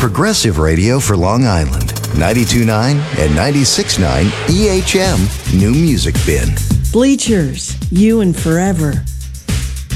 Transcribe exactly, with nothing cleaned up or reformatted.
Progressive Radio for Long Island. ninety-two point nine and ninety-six point nine E H M New Music Bin. Bleachers, you and forever.